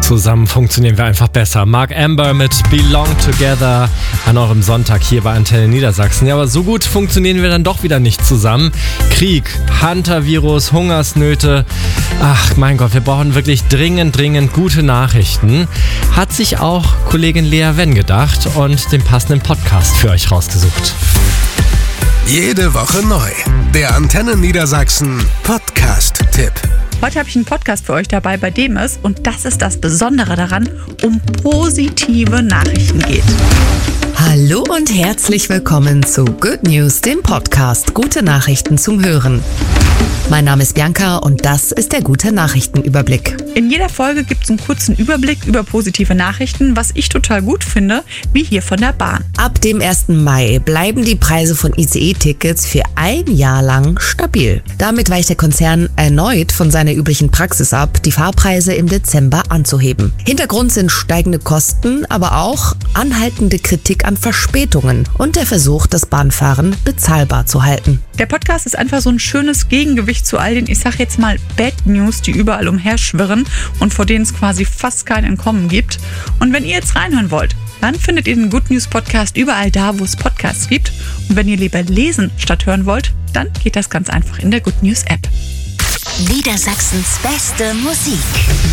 Zusammen funktionieren wir einfach besser. Mark Amber mit Belong Together an eurem Sonntag hier bei Antenne Niedersachsen. Ja, aber so gut funktionieren wir dann doch wieder nicht zusammen. Krieg, Hunter-Virus, Hungersnöte. Ach mein Gott, wir brauchen wirklich dringend gute Nachrichten. Hat sich auch Kollegin Lea Wenn gedacht und den passenden Podcast für euch rausgesucht. Jede Woche neu. Der Antenne Niedersachsen Podcast-Tipp. Heute habe ich einen Podcast für euch dabei, bei dem es, und das ist das Besondere daran, um positive Nachrichten geht. Hallo und herzlich willkommen zu Good News, dem Podcast Gute Nachrichten zum Hören. Mein Name ist Bianca und das ist der Gute Nachrichtenüberblick. In jeder Folge gibt es einen kurzen Überblick über positive Nachrichten, was ich total gut finde, wie hier von der Bahn. Ab dem 1. Mai bleiben die Preise von ICE-Tickets für ein Jahr lang stabil. Damit weicht der Konzern erneut von seiner üblichen Praxis ab, die Fahrpreise im Dezember anzuheben. Hintergrund sind steigende Kosten, aber auch anhaltende Kritik an Verspätungen und der Versuch, das Bahnfahren bezahlbar zu halten. Der Podcast ist einfach so ein schönes Gegengewicht zu all den, ich sag jetzt mal, Bad News, die überall umherschwirren und vor denen es quasi fast kein Entkommen gibt. Und wenn ihr jetzt reinhören wollt, dann findet ihr den Good News Podcast überall da, wo es Podcasts gibt. Und wenn ihr lieber lesen statt hören wollt, dann geht das ganz einfach in der Good News App. Niedersachsens beste Musik.